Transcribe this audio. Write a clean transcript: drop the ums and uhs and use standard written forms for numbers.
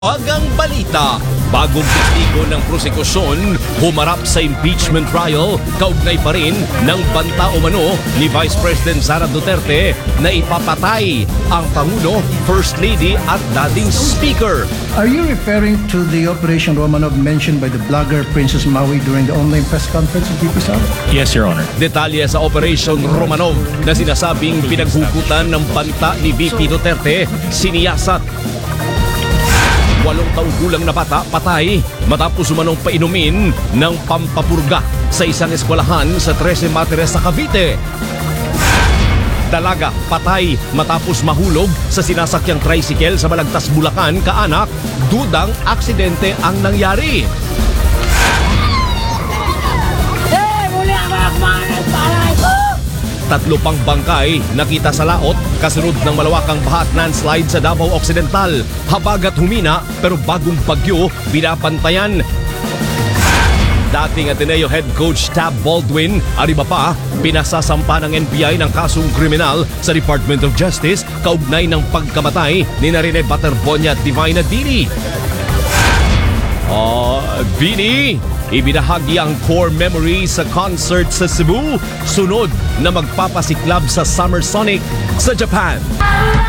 Agang balita, bagong testigo ng prosekusyon humarap sa impeachment trial, kaugnay pa rin ng banta umano ni Vice President Sara Duterte na ipapatay ang Pangulo, First Lady at dating Speaker. Are you referring to the Operation Romanov mentioned by the blogger Princess Maui during the online press conference of VP Sara? Yes, Your Honor. Detalye sa Operation Romanov na sinasabing pinaghugutan ng banta ni VP Duterte, siniyasat. 8 taong gulang na bata patay matapos umanong painumin ng pampapurga sa isang eskwelahan sa 13 Martires sa Cavite. Dalaga patay matapos mahulog sa sinasakyang tricycle sa Balagtas, Bulacan, kaanak, dudang aksidente ang nangyari. Tatlo pang bangkay nakita sa laot kasunod ng malawakang baha at landslide sa Davao Occidental. Habagat humina pero bagong bagyo binabantayan. Dating Ateneo head coach Tab Baldwin, ariba pa, pinasasampa ng NBI ng kasong kriminal sa Department of Justice kaugnay ng pagkamatay ni Narine Baterbonia at Divina Dini. Bini, ibinahagi ang core memory sa concert sa Cebu. Sunod na magpapasiklab sa Summer Sonic sa Japan.